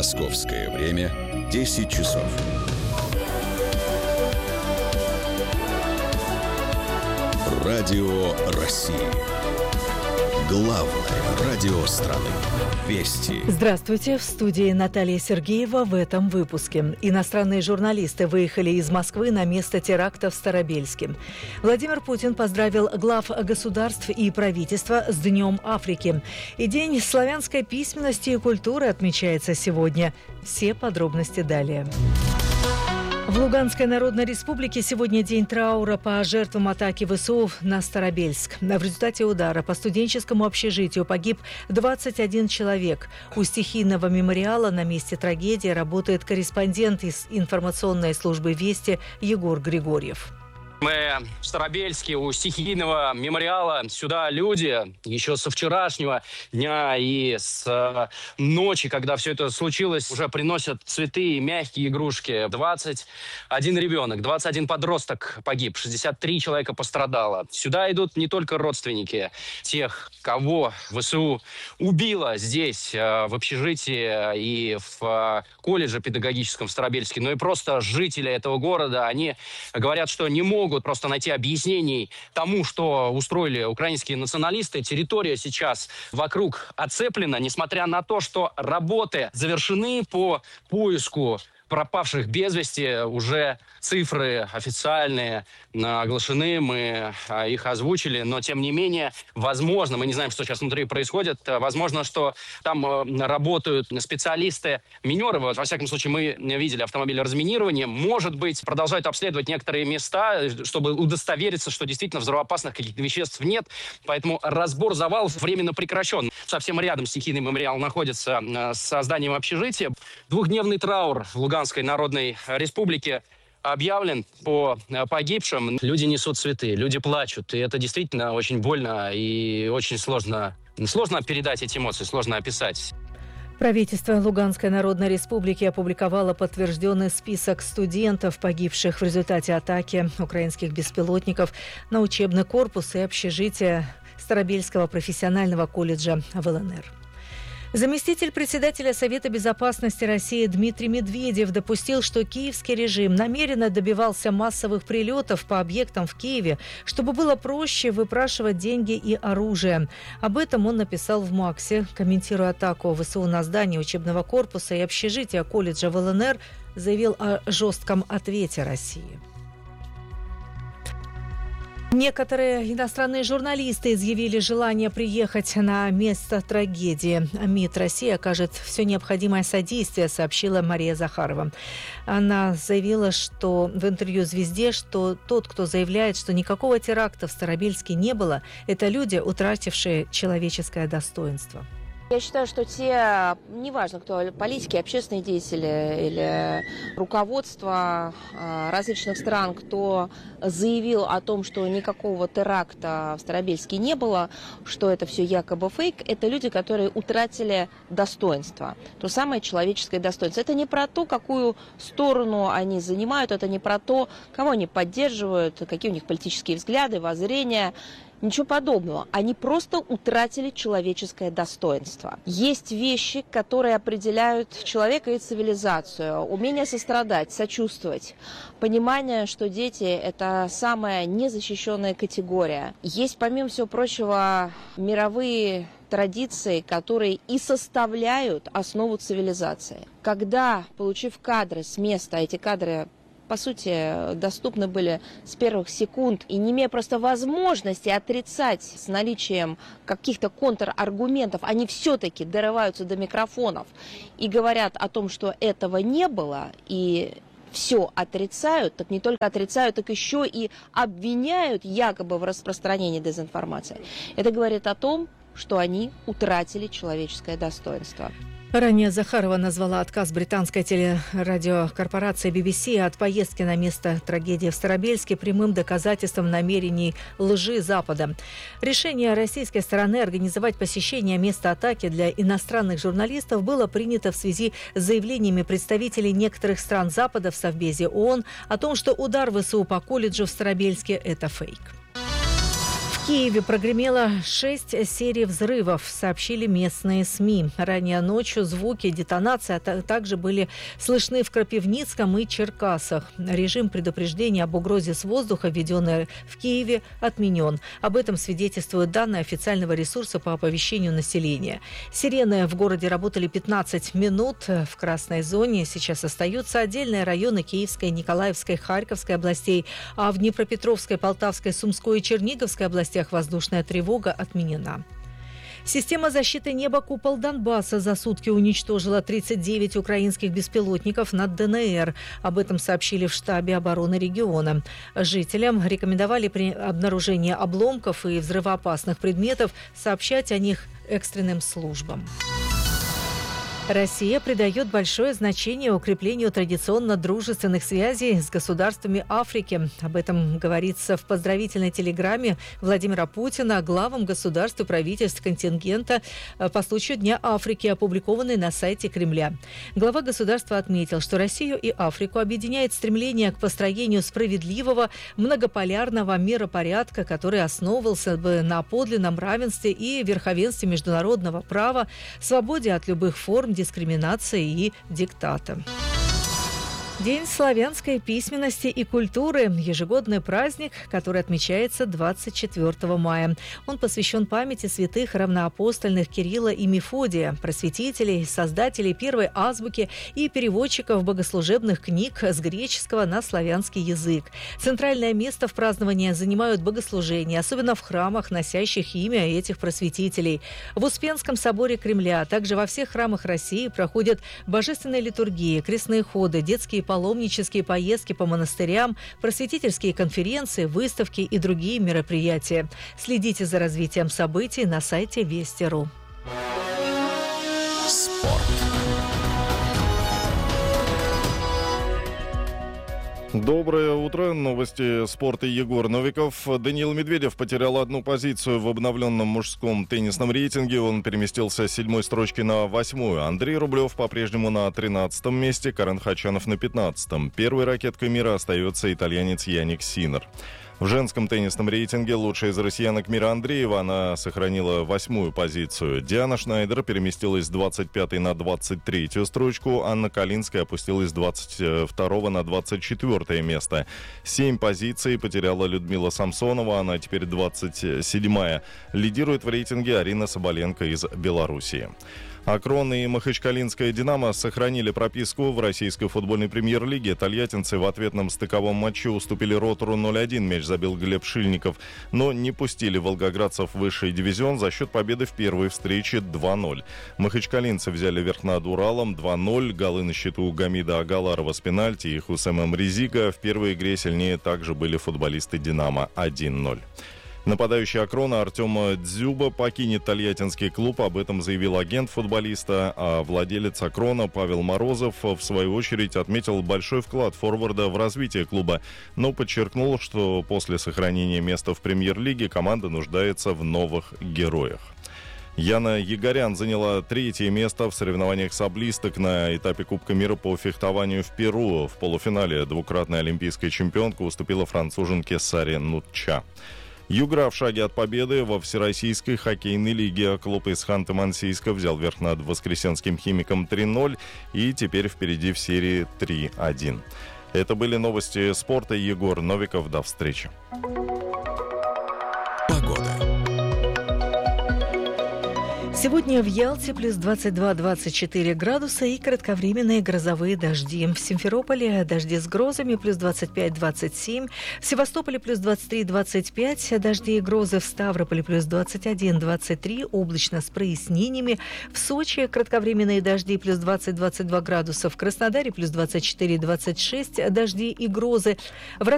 Московское время 10 часов. Радио России. Главное радио страны. Вести. Здравствуйте. В студии Наталья Сергеева. В этом выпуске. Иностранные журналисты выехали из Москвы на место теракта в Старобельске. Владимир Путин поздравил глав государств и правительства с Днем Африки. И День славянской письменности и культуры отмечается сегодня. Все подробности далее. В Луганской Народной Республике сегодня день траура по жертвам атаки ВСУ на Старобельск. В результате удара по студенческому общежитию погиб 21 человек. У стихийного мемориала на месте трагедии работает корреспондент из информационной службы «Вести» Егор Григорьев. Мы в Старобельске у стихийного мемориала. Сюда люди еще со вчерашнего дня и с ночи, когда все это случилось, уже приносят цветы и мягкие игрушки. 21 ребенок, 21 подросток погиб, 63 человека пострадало. Сюда идут не только родственники тех, кого ВСУ убило здесь, в общежитии и в колледже педагогическом в Старобельске, но и просто жители этого города. Они говорят, что не могут просто найти объяснений тому, что устроили украинские националисты. Территория сейчас вокруг оцеплена, несмотря на то, что работы завершены по поиску пропавших без вести. Уже цифры официальные оглашены, мы их озвучили, но тем не менее, возможно, мы не знаем, что сейчас внутри происходит, возможно, что там работают специалисты, минеры, во всяком случае, мы видели автомобили разминирования, может быть, продолжают обследовать некоторые места, чтобы удостовериться, что действительно взрывоопасных каких-то веществ нет, поэтому разбор завалов временно прекращен. Совсем рядом стихийный мемориал находится с зданием общежития. Двухдневный траур в Луганской Народной Республике объявлен по погибшим. Люди несут цветы, люди плачут. И это действительно очень больно и очень сложно передать эти эмоции, сложно описать. Правительство Луганской Народной Республики опубликовало подтвержденный список студентов, погибших в результате атаки украинских беспилотников на учебный корпус и общежитие Старобельского профессионального колледжа в ЛНР. Заместитель председателя Совета безопасности России Дмитрий Медведев допустил, что киевский режим намеренно добивался массовых прилетов по объектам в Киеве, чтобы было проще выпрашивать деньги и оружие. Об этом он написал в МАКСе, комментируя атаку ВСУ на здание учебного корпуса и общежития колледжа в ЛНР, заявил о жестком ответе России. Некоторые иностранные журналисты изъявили желание приехать на место трагедии. МИД России окажет все необходимое содействие, сообщила Мария Захарова. Она заявила, что в интервью «Звезде», что тот, кто заявляет, что никакого теракта в Старобельске не было, это люди, утратившие человеческое достоинство. Я считаю, что те, неважно кто, политики, общественные деятели или руководство различных стран, кто заявил о том, что никакого теракта в Старобельске не было, что это все якобы фейк, это люди, которые утратили достоинство, то самое человеческое достоинство. Это не про то, какую сторону они занимают, это не про то, кого они поддерживают, какие у них политические взгляды, воззрения. Ничего подобного. Они просто утратили человеческое достоинство. Есть вещи, которые определяют человека и цивилизацию. Умение сострадать, сочувствовать. Понимание, что дети – это самая незащищенная категория. Есть, помимо всего прочего, мировые традиции, которые и составляют основу цивилизации. Когда, получив кадры с места, эти кадры по сути, доступны были с первых секунд, и не имея просто возможности отрицать с наличием каких-то контраргументов, они все-таки дорываются до микрофонов и говорят о том, что этого не было, и все отрицают, так не только отрицают, так еще и обвиняют якобы в распространении дезинформации. Это говорит о том, что они утратили человеческое достоинство. Ранее Захарова назвала отказ британской телерадиокорпорации BBC от поездки на место трагедии в Старобельске прямым доказательством намерений лжи Запада. Решение российской стороны организовать посещение места атаки для иностранных журналистов было принято в связи с заявлениями представителей некоторых стран Запада в Совбезе ООН о том, что удар ВСУ по колледжу в Старобельске – это фейк. В Киеве прогремело 6 серий взрывов, сообщили местные СМИ. Ранее ночью звуки детонации также были слышны в Крапивницком и Черкасах. Режим предупреждения об угрозе с воздуха, введенный в Киеве, отменен. Об этом свидетельствуют данные официального ресурса по оповещению населения. Сирены в городе работали 15 минут. В красной зоне сейчас остаются отдельные районы Киевской, Николаевской, Харьковской областей, а в Днепропетровской, Полтавской, Сумской и Черниговской областях воздушная тревога отменена. Система защиты неба «Купол Донбасса» за сутки уничтожила 39 украинских беспилотников над ДНР. Об этом сообщили в штабе обороны региона. Жителям рекомендовали при обнаружении обломков и взрывоопасных предметов сообщать о них экстренным службам. Россия придает большое значение укреплению традиционно дружественных связей с государствами Африки. Об этом говорится в поздравительной телеграмме Владимира Путина главам государств и правительств контингента по случаю Дня Африки, опубликованной на сайте Кремля. Глава государства отметил, что Россию и Африку объединяет стремление к построению справедливого, многополярного миропорядка, который основывался бы на подлинном равенстве и верховенстве международного права, свободе от любых форм дискриминации и диктата. День славянской письменности и культуры – ежегодный праздник, который отмечается 24 мая. Он посвящен памяти святых равноапостольных Кирилла и Мефодия, просветителей, создателей первой азбуки и переводчиков богослужебных книг с греческого на славянский язык. Центральное место в праздновании занимают богослужения, особенно в храмах, носящих имя этих просветителей. В Успенском соборе Кремля, а также во всех храмах России проходят божественные литургии, крестные ходы, детские паломнические поездки по монастырям, просветительские конференции, выставки и другие мероприятия. Следите за развитием событий на сайте Вести.ру. Спорт. Доброе утро. Новости спорта. Егор Новиков. Даниил Медведев потерял одну позицию в обновленном мужском теннисном рейтинге. Он переместился с 7-й строчки на 8-ю. Андрей Рублев по-прежнему на 13-м месте, Карен Хачанов на 15-м. Первой ракеткой мира остается итальянец Яник Синнер. В женском теннисном рейтинге лучшая из россиянок Мира Андреева. Она сохранила 8-ю позицию. Диана Шнайдер переместилась с 25-й на 23-ю строчку. Анна Калинская опустилась с 22-го на 24-е место. 7 позиций потеряла Людмила Самсонова. Она теперь 27-я. Лидирует в рейтинге Арина Соболенко из Белоруссии. Акрон и Махачкалинская «Динамо» сохранили прописку в российской футбольной премьер-лиге. Тольяттинцы в ответном стыковом матче уступили «Ротору» 0-1. Мяч забил Глеб Шильников, но не пустили волгоградцев в высший дивизион за счет победы в первой встрече 2-0. Махачкалинцы взяли верх над Уралом 2-0. Голы на счету Гамида Агаларова с пенальти и Хусема Мризика. В первой игре сильнее также были футболисты «Динамо» 1-0. Нападающий Акрона Артем Дзюба покинет тольяттинский клуб. Об этом заявил агент футболиста. А владелец Акрона Павел Морозов, в свою очередь, отметил большой вклад форварда в развитие клуба, но подчеркнул, что после сохранения места в премьер-лиге команда нуждается в новых героях. Яна Егорян заняла 3-е место в соревнованиях саблисток на этапе Кубка мира по фехтованию в Перу. В полуфинале двукратная олимпийская чемпионка уступила француженке Саре Нутча. Югра в шаге от победы во Всероссийской хоккейной лиге. Клуб из Ханты-Мансийска взял верх над Воскресенским Химиком 3-0 и теперь впереди в серии 3-1. Это были новости спорта. Егор Новиков. До встречи. Погода. Сегодня в Ялте плюс 22-24 градуса и кратковременные грозовые дожди. В Симферополе дожди с грозами плюс 25-27. В Севастополе плюс 23-25. Дожди и грозы в Ставрополе плюс 21-23. Облачно с прояснениями. В Сочи кратковременные дожди плюс 20-22 градуса. В Краснодаре плюс 24-26. Дожди и грозы. В